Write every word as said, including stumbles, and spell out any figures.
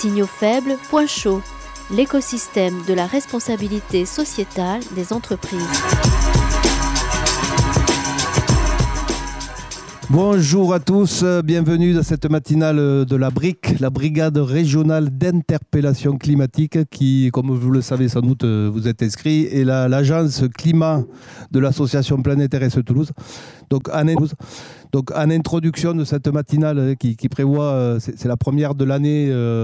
Signaux faibles, point chaud, l'écosystème de la responsabilité sociétale des entreprises. Bonjour à tous, bienvenue dans cette matinale de la B R I C, la Brigade régionale d'interpellation climatique qui, comme vous le savez sans doute, vous êtes inscrit, est la, l'agence climat de l'association Planète R S Toulouse. Donc en, donc, en introduction de cette matinale qui, qui prévoit, c'est, c'est la première de l'année, euh,